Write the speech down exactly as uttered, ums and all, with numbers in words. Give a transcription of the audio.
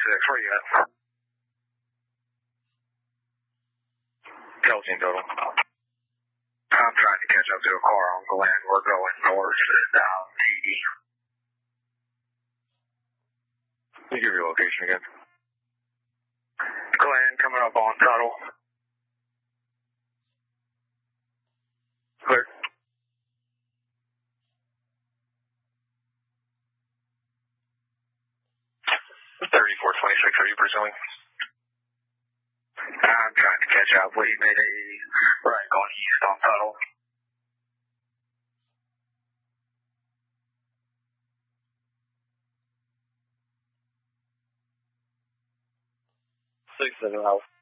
six, where you at? Kelton total. I'm trying to catch up to a car on Glen. We're going north down T E. Can you give your location again? Glen coming up on Tuttle. Clear. thirty-four twenty-six, are you pursuing? I'm trying to catch up. We made a right going east on Tuttle. Six seven out.